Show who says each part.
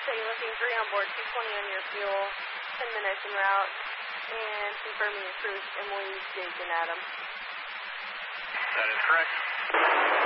Speaker 1: City looking 3 on board, 220 on your fuel, 10 minutes en route, and confirming your cruise, Emily Jake and Adam.
Speaker 2: That is correct.